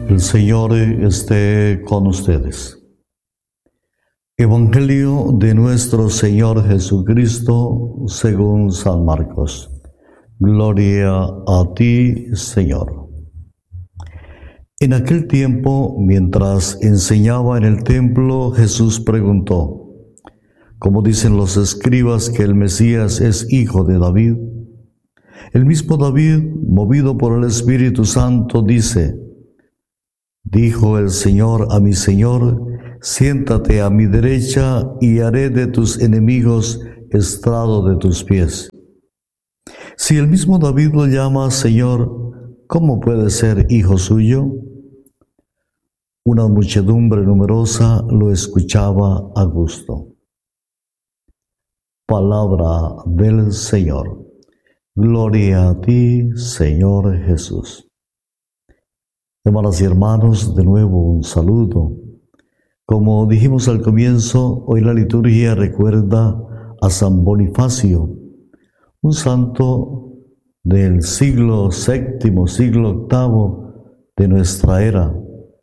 El Señor esté con ustedes. Evangelio de nuestro Señor Jesucristo según San Marcos. Gloria a ti, Señor. En aquel tiempo, mientras enseñaba en el templo, Jesús preguntó: ¿Cómo dicen los escribas que el Mesías es hijo de David? El mismo David, movido por el Espíritu Santo, dice: Dijo el Señor a mi Señor: siéntate a mi derecha y haré de tus enemigos estrado de tus pies. Si el mismo David lo llama Señor, ¿cómo puede ser hijo suyo? Una muchedumbre numerosa lo escuchaba a gusto. Palabra del Señor. Gloria a ti, Señor Jesús. Hermanas y hermanos, de nuevo un saludo. Como dijimos al comienzo, hoy la liturgia recuerda a San Bonifacio, un santo del siglo VII, siglo VIII de nuestra era,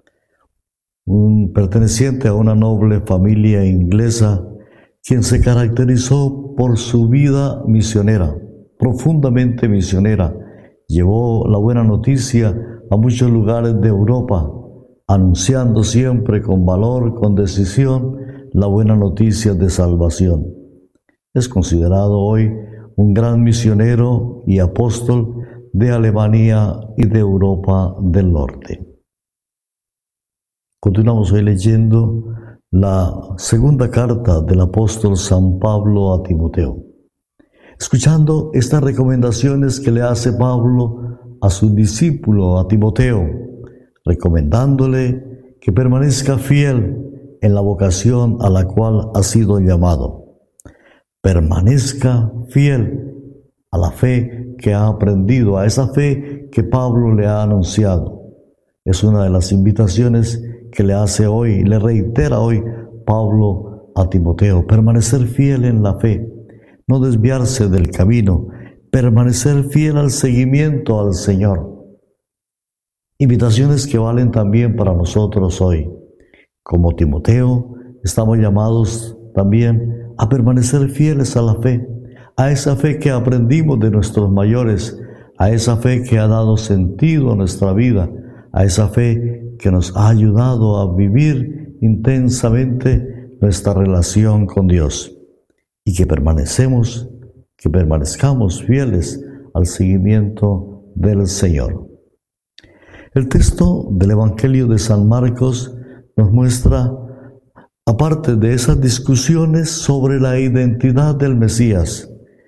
un perteneciente a una noble familia inglesa, quien se caracterizó por su vida misionera, profundamente misionera. Llevó la buena noticia a muchos lugares de Europa, anunciando siempre con valor, con decisión, la buena noticia de salvación. Es considerado hoy un gran misionero y apóstol de Alemania y de Europa del Norte. Continuamos hoy leyendo la segunda carta del apóstol San Pablo a Timoteo, escuchando estas recomendaciones que le hace Pablo a su discípulo, a Timoteo, recomendándole que permanezca fiel en la vocación a la cual ha sido llamado. Permanezca fiel a la fe que ha aprendido, a esa fe que Pablo le ha anunciado. Es una de las invitaciones que le hace hoy, le reitera hoy Pablo a Timoteo: permanecer fiel en la fe, no desviarse del camino, permanecer fiel al seguimiento al Señor. Invitaciones que valen también para nosotros hoy. Como Timoteo, estamos llamados también a permanecer fieles a la fe, a esa fe que aprendimos de nuestros mayores, a esa fe que ha dado sentido a nuestra vida, a esa fe que nos ha ayudado a vivir intensamente nuestra relación con Dios, y que permanezcamos fieles al seguimiento del Señor. El texto del Evangelio de San Marcos nos muestra, aparte de esas discusiones sobre la identidad del Mesías,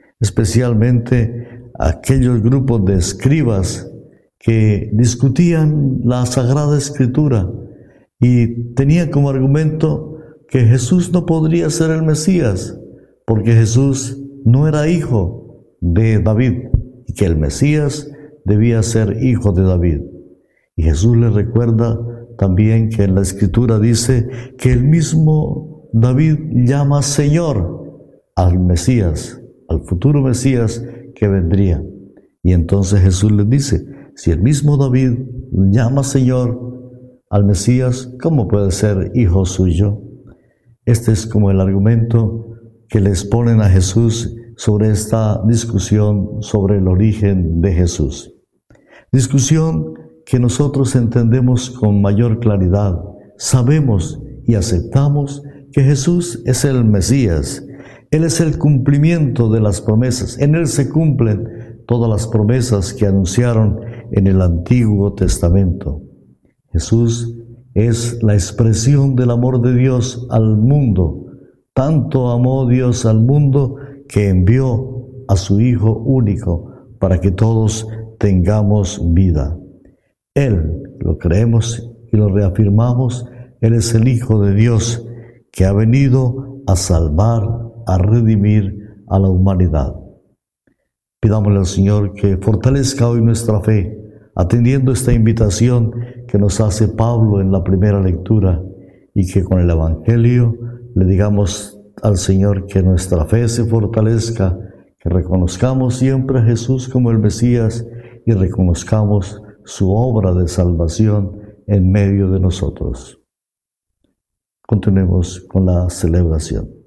especialmente aquellos grupos de escribas que discutían la Sagrada Escritura y tenían como argumento que Jesús no podría ser el Mesías, porque Jesús no era hijo de David y que el Mesías debía ser hijo de David. Y Jesús les recuerda también que en la Escritura dice que el mismo David llama Señor al Mesías, al futuro Mesías que vendría. Y entonces Jesús les dice: si el mismo David llama Señor al Mesías, ¿cómo puede ser hijo suyo? Este es como el argumento que les ponen a Jesús sobre esta discusión sobre el origen de Jesús. Discusión que nosotros entendemos con mayor claridad. Sabemos y aceptamos que Jesús es el Mesías. Él es el cumplimiento de las promesas. En Él se cumplen todas las promesas que anunciaron en el Antiguo Testamento. Jesús es la expresión del amor de Dios al mundo. Tanto amó Dios al mundo que envió a su Hijo único para que todos tengamos vida. Él, lo creemos y lo reafirmamos, Él es el Hijo de Dios que ha venido a salvar, a redimir a la humanidad. Pidámosle al Señor que fortalezca hoy nuestra fe, atendiendo esta invitación que nos hace Pablo en la primera lectura, y que con el Evangelio le digamos al Señor que nuestra fe se fortalezca, que reconozcamos siempre a Jesús como el Mesías y reconozcamos su obra de salvación en medio de nosotros. Continuemos con la celebración.